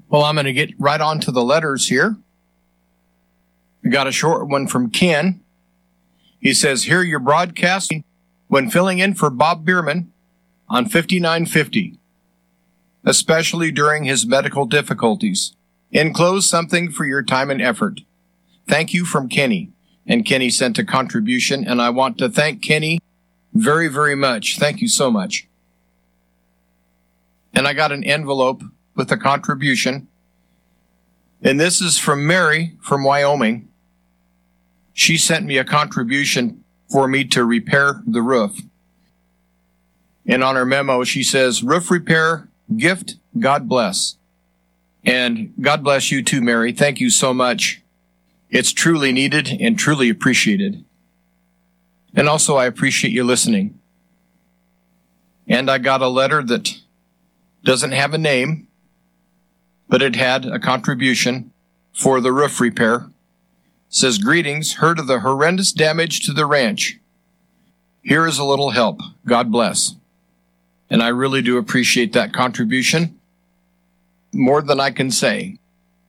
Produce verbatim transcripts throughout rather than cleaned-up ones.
Well, I'm going to get right on to the letters here. We got a short one from Ken. He says, "Hear your broadcasting when filling in for Bob Bierman on fifty-nine fifty, especially during his medical difficulties. Enclose something for your time and effort. Thank you from Kenny." And Kenny sent a contribution, and I want to thank Kenny very, very much. Thank you so much. And I got an envelope with a contribution. And this is from Mary from Wyoming. She sent me a contribution for me to repair the roof. And on her memo, she says, "Roof repair, gift, God bless." And God bless you too, Mary. Thank you so much. It's truly needed and truly appreciated. And also, I appreciate you listening. And I got a letter that doesn't have a name, but it had a contribution for the roof repair. It says, "Greetings, heard of the horrendous damage to the ranch. Here is a little help. God bless." And I really do appreciate that contribution, more than I can say.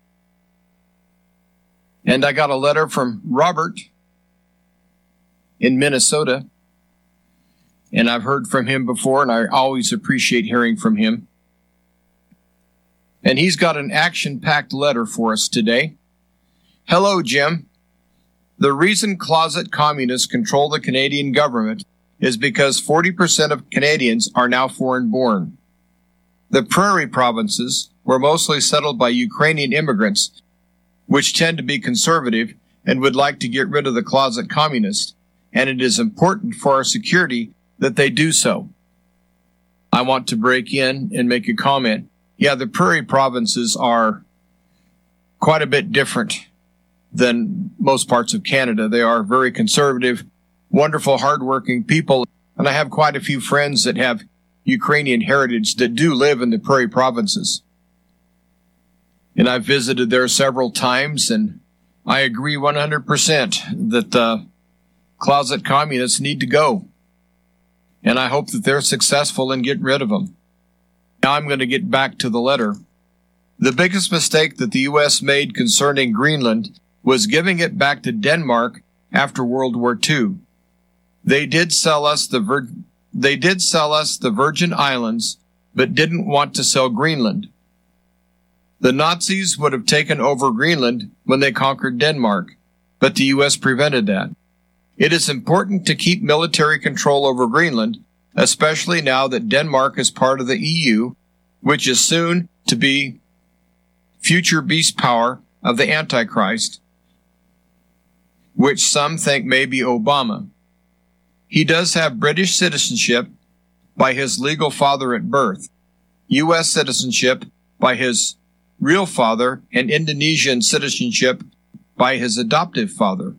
And I got a letter from Robert in Minnesota, and I've heard from him before, and I always appreciate hearing from him. And he's got an action-packed letter for us today. "Hello, Jim. The reason closet communists control the Canadian government is because forty percent of Canadians are now foreign-born. The prairie provinces were mostly settled by Ukrainian immigrants, which tend to be conservative and would like to get rid of the closet communists, and it is important for our security that they do so." I want to break in and make a comment. Yeah, the prairie provinces are quite a bit different than most parts of Canada. They are very conservative, wonderful, hardworking people, and I have quite a few friends that have Ukrainian heritage that do live in the prairie provinces. And I've visited there several times, and I agree one hundred percent that the closet communists need to go. And I hope that they're successful in getting rid of them. Now I'm going to get back to the letter. The biggest mistake that the U S made concerning Greenland was giving it back to Denmark after World War Two. They did sell us the Vir- they did sell us the Virgin Islands, but didn't want to sell Greenland. The Nazis would have taken over Greenland when they conquered Denmark, but the U S prevented that. It is important to keep military control over Greenland, especially now that Denmark is part of the E U, which is soon to be future beast power of the Antichrist, which some think may be Obama. He does have British citizenship by his legal father at birth, U S citizenship by his real father, and Indonesian citizenship by his adoptive father.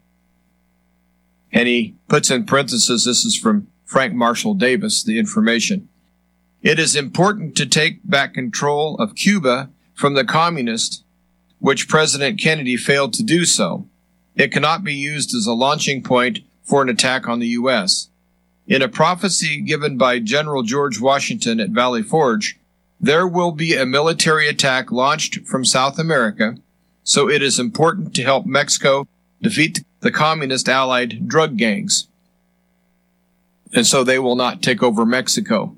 And he puts in parentheses, this is from Frank Marshall Davis, the information. It is important to take back control of Cuba from the communists, which President Kennedy failed to do so. It cannot be used as a launching point for an attack on the U S. In a prophecy given by General George Washington at Valley Forge, there will be a military attack launched from South America, so it is important to help Mexico defeat the communist allied drug gangs, and so they will not take over Mexico.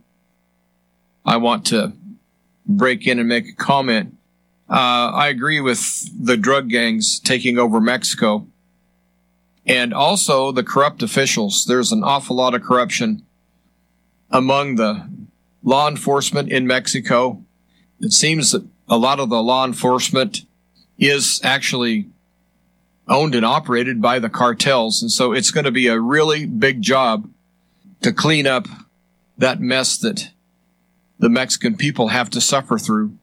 I want to break in and make a comment. Uh, I agree with the drug gangs taking over Mexico, and also the corrupt officials. There's an awful lot of corruption among the law enforcement in Mexico. It seems that a lot of the law enforcement is actually owned and operated by the cartels, and so it's going to be a really big job to clean up that mess that the Mexican people have to suffer through.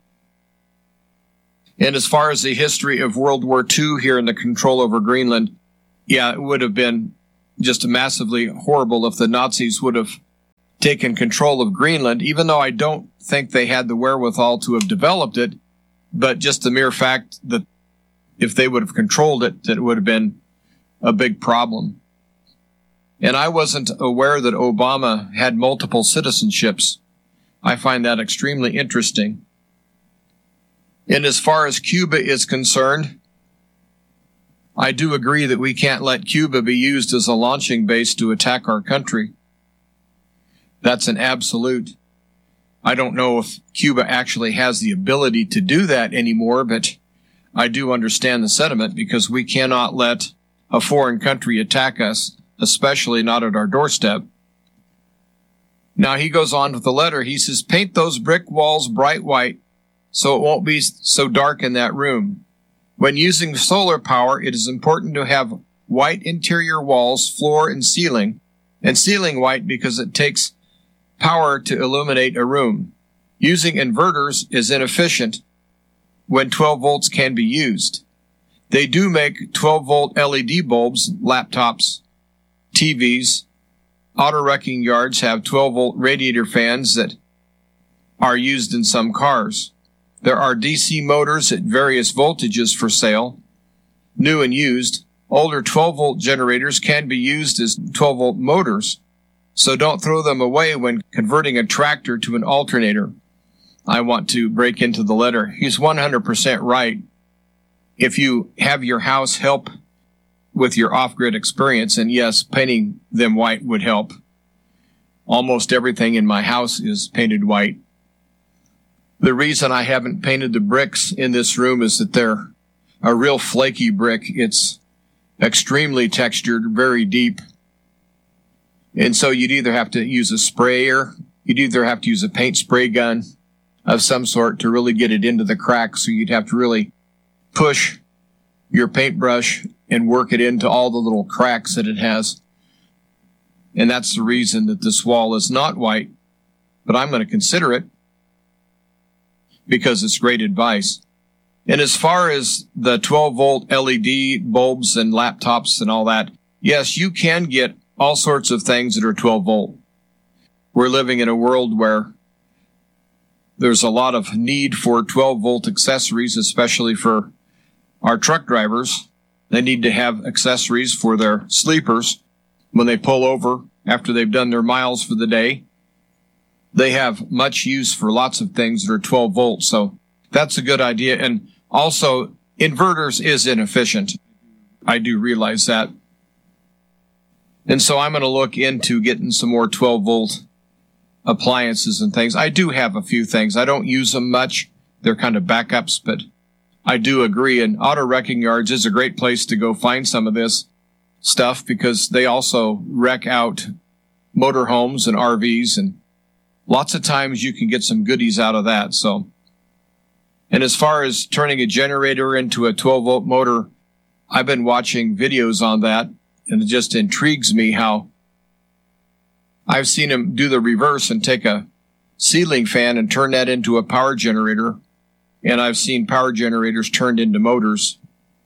And as far as the history of World War Two here and the control over Greenland, yeah, it would have been just massively horrible if the Nazis would have taken control of Greenland, even though I don't think they had the wherewithal to have developed it, but just the mere fact that if they would have controlled it, that it would have been a big problem. And I wasn't aware that Obama had multiple citizenships. I find that extremely interesting. And as far as Cuba is concerned, I do agree that we can't let Cuba be used as a launching base to attack our country. That's an absolute. I don't know if Cuba actually has the ability to do that anymore, but I do understand the sentiment, because we cannot let a foreign country attack us, especially not at our doorstep. Now he goes on with the letter. He says, paint those brick walls bright white so it won't be so dark in that room. When using solar power, it is important to have white interior walls, floor, and ceiling, and ceiling white because it takes power to illuminate a room. Using inverters is inefficient when twelve volts can be used. They do make twelve volt L E D bulbs, laptops, T Vs. Auto wrecking yards have twelve volt radiator fans that are used in some cars. There are D C motors at various voltages for sale, new and used. Older twelve volt generators can be used as twelve volt motors, so don't throw them away when converting a tractor to an alternator. I want to break into the letter. He's one hundred percent right. If you have your house help with your off-grid experience, and yes, painting them white would help. Almost everything in my house is painted white. The reason I haven't painted the bricks in this room is that they're a real flaky brick. It's extremely textured, very deep. And so you'd either have to use a sprayer, you'd either have to use a paint spray gun of some sort to really get it into the cracks, so you'd have to really push your paintbrush and work it into all the little cracks that it has. And that's the reason that this wall is not white, but I'm going to consider it because it's great advice. And as far as the twelve volt L E D bulbs and laptops and all that, yes, you can get all sorts of things that are twelve volt. We're living in a world where there's a lot of need for twelve volt accessories, especially for our truck drivers. They need to have accessories for their sleepers when they pull over after they've done their miles for the day. They have much use for lots of things that are twelve volt, so that's a good idea. And also, inverters is inefficient. I do realize that. And so I'm going to look into getting some more twelve volt appliances and things. I do have a few things. I don't use them much. They're kind of backups, but I do agree. And auto wrecking yards is a great place to go find some of this stuff, because they also wreck out motorhomes and R Vs, and lots of times you can get some goodies out of that. So, and as far as turning a generator into a twelve volt motor, I've been watching videos on that, and it just intrigues me how I've seen him do the reverse and take a ceiling fan and turn that into a power generator. And I've seen power generators turned into motors.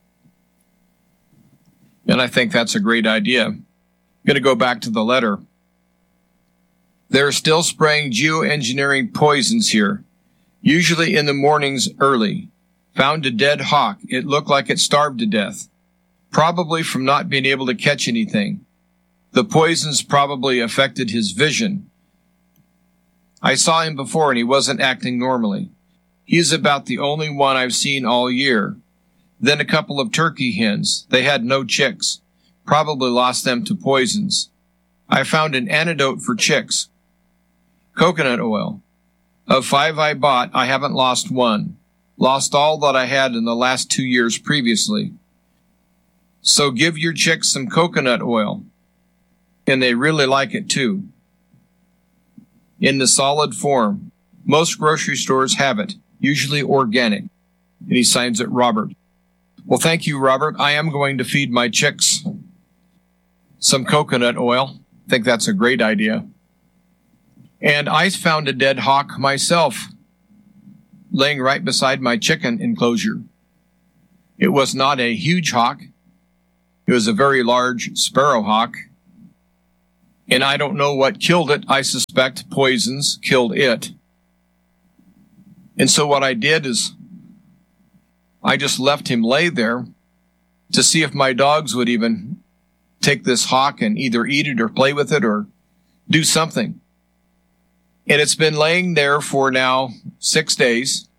And I think that's a great idea. I'm going to go back to the letter. They're still spraying geoengineering poisons here, usually in the mornings early. Found a dead hawk. It looked like it starved to death, probably from not being able to catch anything. The poisons probably affected his vision. I saw him before and he wasn't acting normally. He's about the only one I've seen all year. Then a couple of turkey hens. They had no chicks. Probably lost them to poisons. I found an antidote for chicks. Coconut oil. Of five I bought, I haven't lost one. Lost all that I had in the last two years previously. So give your chicks some coconut oil. And they really like it too. In the solid form. Most grocery stores have it, usually organic. And he signs it Robert. Well, thank you, Robert. I am going to feed my chicks some coconut oil. I think that's a great idea. And I found a dead hawk myself, laying right beside my chicken enclosure. It was not a huge hawk. It was a very large sparrow hawk. And I don't know what killed it. I suspect poisons killed it. And so what I did is I just left him lay there to see if my dogs would even take this hawk and either eat it or play with it or do something. And it's been laying there for now six days.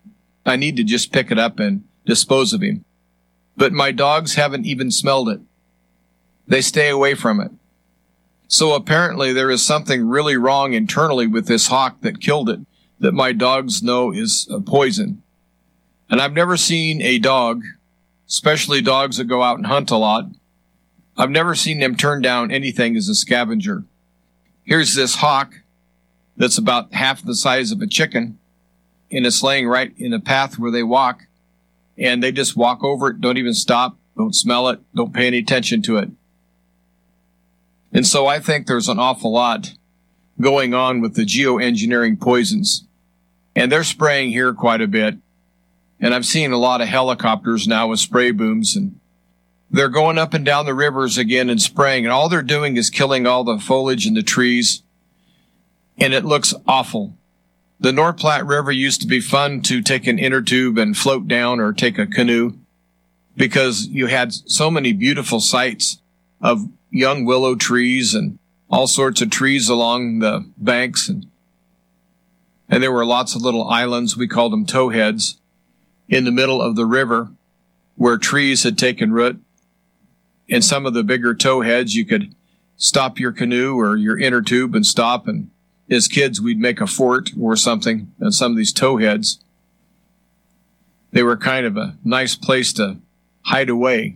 I need to just pick it up and dispose of him. But my dogs haven't even smelled it. They stay away from it. So apparently there is something really wrong internally with this hawk that killed it, that my dogs know is a poison. And I've never seen a dog, especially dogs that go out and hunt a lot, I've never seen them turn down anything as a scavenger. Here's this hawk that's about half the size of a chicken, and it's laying right in a path where they walk, and they just walk over it, don't even stop, don't smell it, don't pay any attention to it. And so I think there's an awful lot going on with the geoengineering poisons. And they're spraying here quite a bit. And I'm seeing a lot of helicopters now with spray booms, and they're going up and down the rivers again and spraying. And all they're doing is killing all the foliage and the trees. And it looks awful. The North Platte River used to be fun to take an inner tube and float down or take a canoe, because you had so many beautiful sights of young willow trees and all sorts of trees along the banks. And, and there were lots of little islands, we called them towheads, in the middle of the river where trees had taken root. And some of the bigger towheads, you could stop your canoe or your inner tube and stop, and as kids, we'd make a fort or something on some of these towheads. They were kind of a nice place to hide away.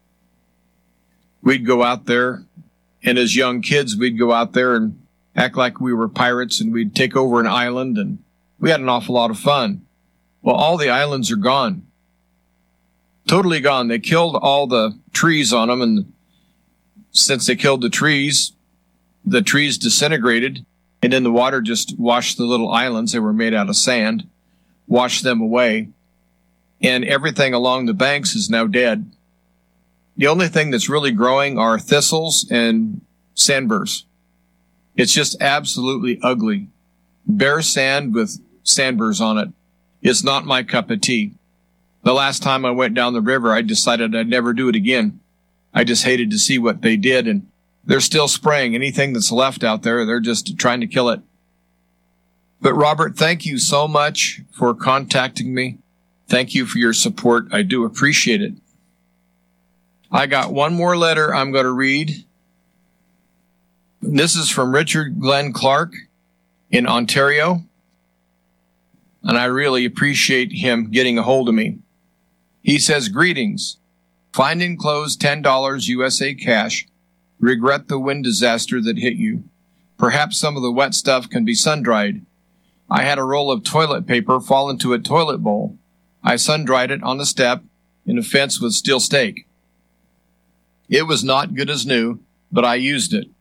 We'd go out there, and as young kids, we'd go out there and act like we were pirates, and we'd take over an island, and we had an awful lot of fun. Well, all the islands are gone. Totally gone. They killed all the trees on them, and since they killed the trees, the trees disintegrated, and then the water just washed the little islands. They were made out of sand, washed them away, and everything along the banks is now dead. The only thing that's really growing are thistles and sandburrs. It's just absolutely ugly. Bare sand with sandburrs on it. It's not my cup of tea. The last time I went down the river, I decided I'd never do it again. I just hated to see what they did, and they're still spraying anything that's left out there. They're just trying to kill it. But Robert, thank you so much for contacting me. Thank you for your support. I do appreciate it. I got one more letter I'm going to read. This is from Richard Glenn Clark in Ontario, and I really appreciate him getting a hold of me. He says, "Greetings. Find enclosed ten dollars U S A cash. Regret the wind disaster that hit you. Perhaps some of the wet stuff can be sun-dried. I had a roll of toilet paper fall into a toilet bowl. I sun-dried it on the step in a fence with steel stake. It was not good as new, but I used it.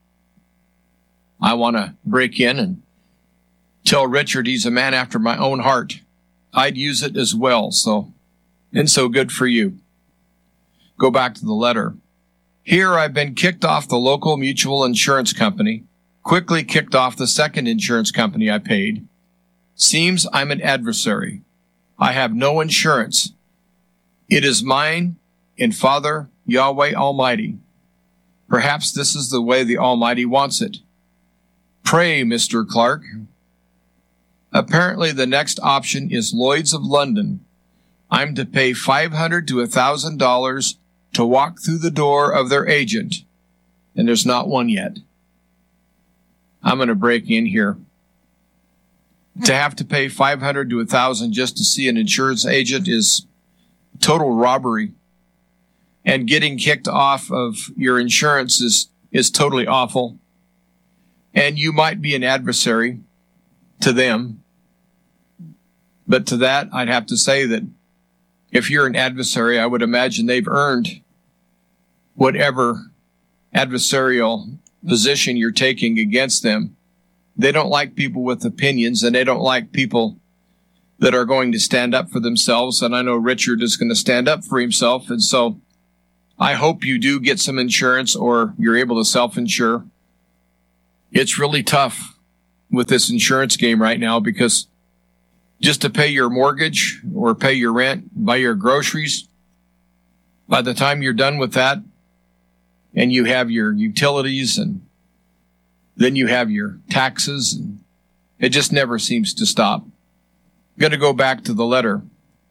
I want to break in and tell Richard he's a man after my own heart. I'd use it as well, so, and so good for you." Go back to the letter. "Here I've been kicked off the local mutual insurance company, quickly kicked off the second insurance company I paid. Seems I'm an adversary. I have no insurance. It is mine in Father Yahweh Almighty. Perhaps this is the way the Almighty wants it. Pray, Mister Clark." Apparently the next option is Lloyd's of London. I'm to pay five hundred to one thousand dollars to walk through the door of their agent, and there's not one yet. I'm going to break in here. To have to pay five hundred to one thousand just to see an insurance agent is total robbery. And getting kicked off of your insurance is, is totally awful. And you might be an adversary to them. But to that, I'd have to say that if you're an adversary, I would imagine they've earned whatever adversarial position you're taking against them. They don't like people with opinions, and they don't like people that are going to stand up for themselves. And I know Richard is going to stand up for himself. And so I hope you do get some insurance, or you're able to self-insure. It's really tough with this insurance game right now, because just to pay your mortgage or pay your rent, buy your groceries, by the time you're done with that, and you have your utilities, and then you have your taxes, and it just never seems to stop. I'm going to go back to the letter.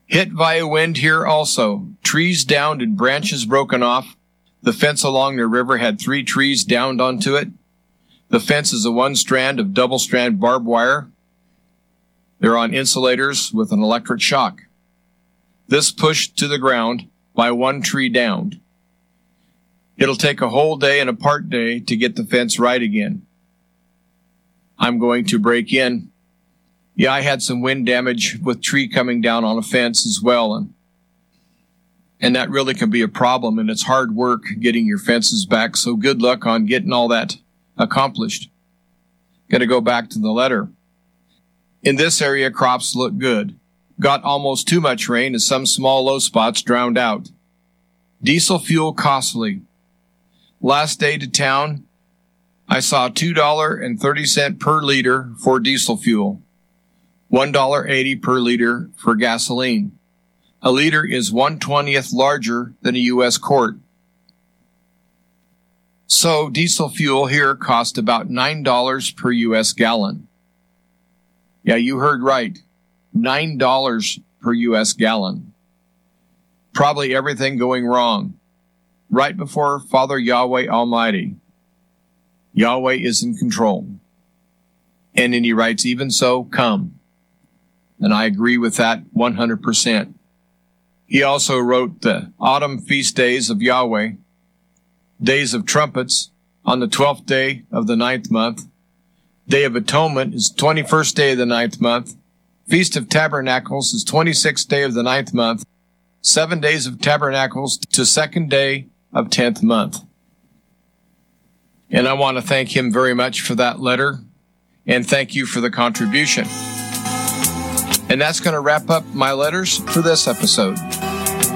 Hit by a wind here also. Trees downed and branches broken off. The fence along the river had three trees downed onto it. The fence is a one strand of double strand barbed wire. They're on insulators with an electric shock. This pushed to the ground by one tree downed. It'll take a whole day and a part day to get the fence right again. I'm going to break in. Yeah, I had some wind damage with tree coming down on a fence as well, and and that really can be a problem, and it's hard work getting your fences back, so good luck on getting all that accomplished. Got to go back to the letter. In this area, crops look good. Got almost too much rain, and some small low spots drowned out. Diesel fuel costly. Last day to town, I saw two dollars and thirty cents per liter for diesel fuel, one dollar and eighty cents per liter for gasoline. A liter is one twentieth larger than a U S quart. So diesel fuel here cost about nine dollars per U S gallon. Yeah, you heard right. nine dollars per U S gallon. Probably everything going wrong. Right before Father Yahweh Almighty. Yahweh is in control. And then he writes, even so, come. And I agree with that one hundred percent. He also wrote the autumn feast days of Yahweh, days of trumpets on the twelfth day of the ninth month. Day of Atonement is twenty-first day of the ninth month. Feast of Tabernacles is twenty-sixth day of the ninth month. Seven days of Tabernacles to second day of tenth month. And I want to thank him very much for that letter, and thank you for the contribution. And that's going to wrap up my letters for this episode.